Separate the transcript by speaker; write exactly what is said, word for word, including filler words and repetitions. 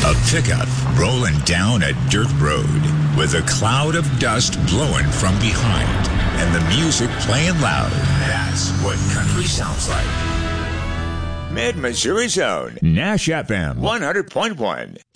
Speaker 1: A pickup rolling down a dirt road with a cloud of dust blowing from behind and the music playing loud. That's what country sounds like. Mid-Missouri Zone, Nash F M one hundred point one.